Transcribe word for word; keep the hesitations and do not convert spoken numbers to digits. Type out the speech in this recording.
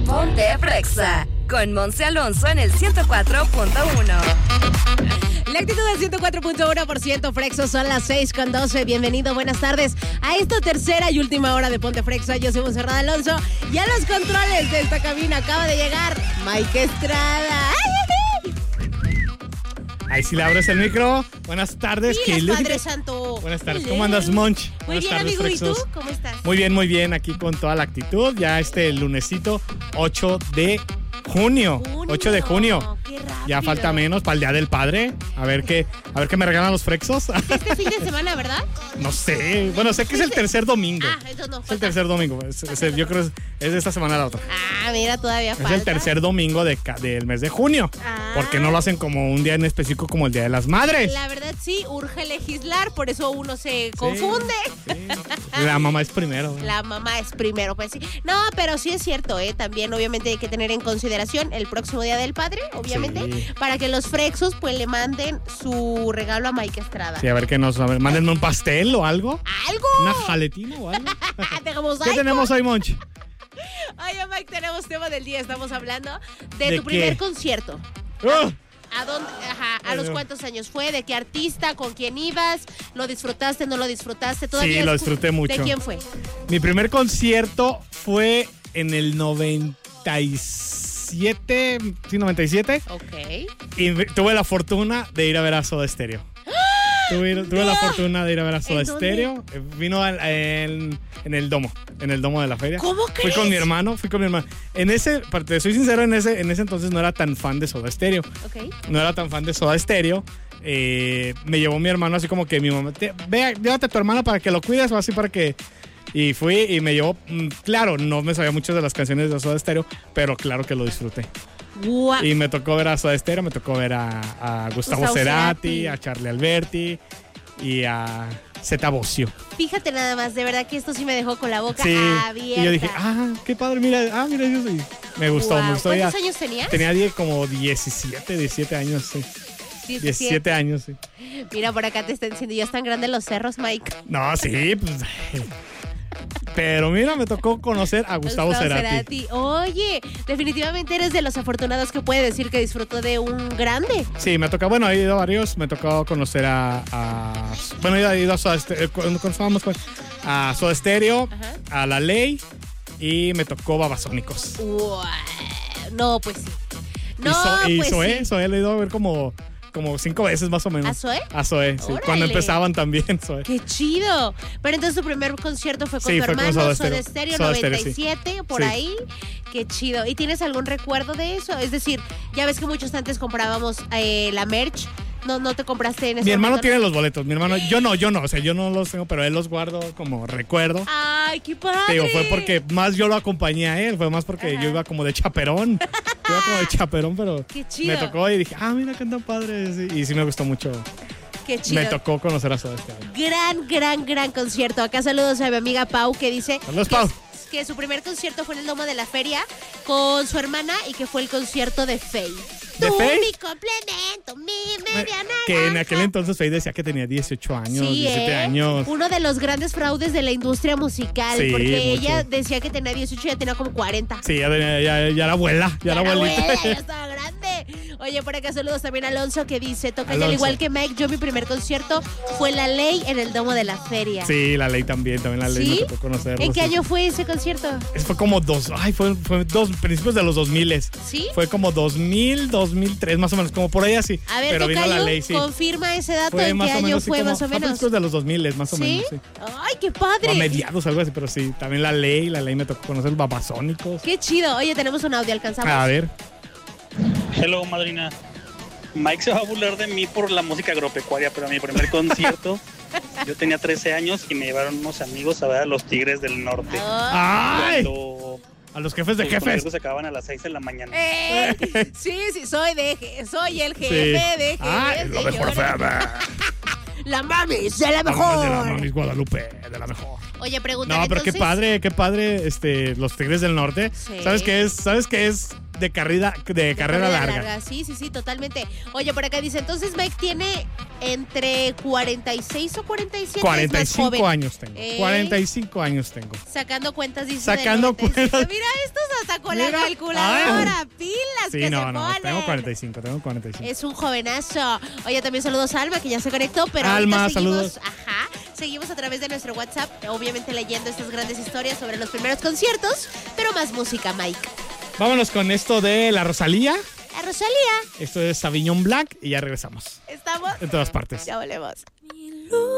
Ponte Frexa con Monse Alonso en el ciento cuatro punto uno. La actitud del ciento cuatro punto uno por ciento Frexo, son las seis con doce. Bienvenido, buenas tardes a esta tercera y última hora de Ponte Frexa. Yo soy Monserrat Alonso y a los controles de esta cabina acaba de llegar Mike Estrada. ¡Ay! Ahí sí le abres el micro. Buenas tardes. Sí, Padre Santo. Buenas tardes. ¿Cómo andas, Monch? Muy Buenas bien, tardes, amigo. Frexos. ¿Y tú? ¿Cómo estás? Muy bien, muy bien. Aquí con toda la actitud. Ya este lunesito ocho de junio. Junio. ocho de junio. Qué rápido. Ya falta menos para el Día del Padre. A ver qué, a ver qué me regalan los Frexos. Este fin de semana, ¿verdad? No sé. Bueno, sé que es el tercer domingo. Ah, entonces no. Es el tercer domingo. Es, es el- yo creo que es, es de esta semana a la otra. Ah, mira, todavía Es falta. el tercer domingo de, ca- del mes de junio. Ah. ¿Por qué no lo hacen como un día en específico como el Día de las Madres? La verdad sí, urge legislar, por eso uno se confunde. Sí. La mamá es primero. La mamá es primero, pues sí. No, pero sí es cierto, ¿eh? También obviamente hay que tener en consideración el próximo Día del Padre, obviamente, Sí. para que los Frexos pues le manden su regalo a Mike Estrada. Sí, a ver qué nos... A ver, mándenme un pastel o algo. ¿Algo? ¿Una jaletina o algo? Tenemos ¿Qué algo. tenemos hoy, Monch? Oye, Mike, tenemos tema del día. Estamos hablando de, ¿De tu primer qué? concierto. ¡Oh! ¿A dónde? Ajá, ¿a los Bueno. cuántos años fue? ¿De qué artista? ¿Con quién ibas? ¿Lo disfrutaste? ¿No lo disfrutaste? ¿Todavía Sí, lo escu- disfruté mucho. ¿De quién fue? Mi primer concierto fue en el noventa y siete, sí, noventa y siete, Ok. y me- tuve la fortuna de ir a ver a Soda Stereo. Tuve, tuve la fortuna de ir a ver a Soda ¿En dónde? Stereo. Eh, Vino al- en, en el domo, en el domo de la feria. ¿Cómo Fui crees? con mi hermano, fui con mi hermano. En ese, para- te soy sincero, en ese, en ese entonces no era tan fan de Soda Stereo. Ok. No era tan fan de Soda Stereo. Eh, me llevó mi hermano así como que mi mamá, "Te- ve, llévate a tu hermano para que lo cuides o así para que... Y fui y me llevó, mm, claro, no me sabía muchas de las canciones de Soda Stereo, pero claro que lo disfruté. Guau. Y me tocó ver a Soda Stereo, me tocó ver a, a Gustavo, Gustavo Cerati, Cerati. a Charlie Alberti y a Zeta Bosio. Fíjate nada más, de verdad que esto sí me dejó con la boca Sí. abierta. Y yo dije, ah, qué padre, mira, ah, mira, yo soy. Me gustó, Guau. me gustó. ¿Cuántos ya. años tenías? Tenía die- como diecisiete, diecisiete años, sí. diecisiete años, sí. Mira, por acá te están diciendo, ya están grandes los cerros, Mike. No, sí, pues. Pero mira, me tocó conocer a Gustavo, Cerati. Oye, definitivamente eres de los afortunados que puede decir que disfrutó de un grande. Sí, me tocó, bueno, he ido a varios. Me tocó conocer a. a- bueno, he ido a Soda Stereo, cuando estábamos con- a Soda Stereo, Ajá. a La Ley y me tocó Babasónicos. Guau. No, pues sí. No, y so, y pues Zoé, sí. Zoé le he ido a ver como, como cinco veces más o menos. ¿A Zoé? A Zoé, sí. Órale. Cuando empezaban también, Zoé. ¡Qué chido! Pero entonces tu primer concierto fue con Sí, tu fue con hermano, Soda Soda Stereo. Stereo, Soda Stereo, noventa y siete, por Sí. ahí. ¡Qué chido! ¿Y tienes algún recuerdo de eso? Es decir, ya ves que muchos antes comprábamos eh, la merch. No, no te compraste en ese Mi hermano momento, tiene ¿no? los boletos. Mi hermano, yo no, yo no. O sea, yo no los tengo, pero él los guardo como recuerdo. ¡Ay, qué padre! Te digo, fue porque más yo lo acompañé a él, fue más porque Ajá. yo iba como de chaperón. Yo iba como de chaperón, pero Qué chido. me tocó y dije, ah, mira, cantan padres. Y, y sí me gustó mucho. ¡Qué chido! Me tocó conocer a Soda Stereo. Gran, gran, gran concierto. Acá saludos a mi amiga Pau que dice Saludos, que, Pau. que su primer concierto fue en el Domo de la Feria con su hermana y que fue el concierto de Faye. ¿De Tú, Faye? mi complemento, mi media Que en naranja. aquel entonces Faye decía que tenía dieciocho años, Sí, diecisiete ¿eh? años. Uno de los grandes fraudes de la industria musical, Sí, porque mucho. ella decía que tenía dieciocho y ya tenía como cuarenta. Sí, ya, tenía- ya, ya era abuela, ya, era abuelita. abuela, ya estaba grande. Oye, por acá saludos también a Alonso que dice, toca ya al Alonso. igual que Mike, yo mi primer concierto fue La Ley en el Domo de la Feria. Sí, la ley también, también la ley ¿Sí? me tocó conocerlo. ¿En qué sí. año fue ese concierto? Eso fue como dos, ay, fue, fue dos, principios de los dos miles. ¿Sí? Fue como dos mil, dos mil tres, más o menos, como por ahí así. A ver, Pero vino tocayo, la ley, sí. confirma ese dato, Fue ¿en más qué o año menos, sí, fue como más o a menos? principios de los dos miles, más o ¿Sí? menos, sí. Ay, qué O a padre. mediados, algo así, pero sí. También la ley, la ley me tocó conocer Babasónicos. Qué chido. Oye, tenemos un audio, ¿alcanzamos? A ver. Hello, madrina. Mike se va a burlar de mí por la música agropecuaria, pero a mi primer concierto yo tenía trece años y me llevaron unos amigos a ver a los Tigres del Norte. Ah. ¡Ay! Cuando A los jefes de sus jefes. conciertos se acababan a las seis de la mañana. Eh, sí, sí, soy de je- soy el jefe Sí. de jefes. ¡Ay! Lo mejor, señores. La mami es de la De la mejor. Mamis Guadalupe, de la mejor. Oye, pregunta. No, pero qué padre, qué padre, este, los Tigres del Norte. Sí. ¿Sabes qué es? ¿Sabes qué es de carrera, de carrera larga? Sí, sí, sí, totalmente. Oye, por acá dice, entonces Mike tiene entre cuarenta y seis o cuarenta y siete. cuarenta y es más joven. cinco años tengo. Eh. cuarenta y cinco años tengo. Sacando cuentas, dice. Sacando del noventa y siete. cuentas. Mira, estos hasta con Mira. la calculadora. Ay. Pilas Sí, que no, se no, ponen. tengo cuarenta y cinco, tengo cuarenta y cinco. Es un jovenazo. Oye, también saludos a Alma, que ya se conectó, pero Alma, ahorita seguimos, saludos. ajá, seguimos a través de nuestro WhatsApp, obviamente leyendo estas grandes historias sobre los primeros conciertos, pero más música, Mike. Vámonos con esto de la Rosalía. La Rosalía. Esto es Sauvignon Blanc y ya regresamos. Estamos En todas partes. Ya volvemos.